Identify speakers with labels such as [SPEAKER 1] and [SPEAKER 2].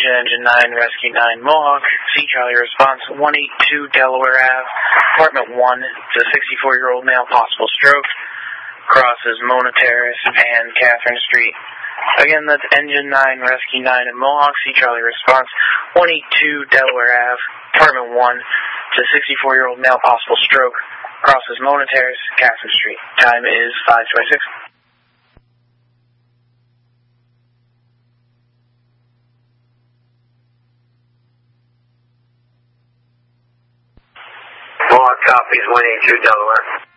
[SPEAKER 1] Engine 9, Rescue 9, Mohawk. C Charlie response, 182 Delaware Ave, apartment 1, to 64-year-old male, possible stroke, crosses Mona Terrace and Catherine Street. Again, that's Engine 9, Rescue 9, and Mohawk. C Charlie response, 182 Delaware Ave, apartment 1, to 64-year-old male, possible stroke, crosses Mona Terrace, Catherine Street. Time is 5:26.
[SPEAKER 2] Mohawk copies 182 Delaware.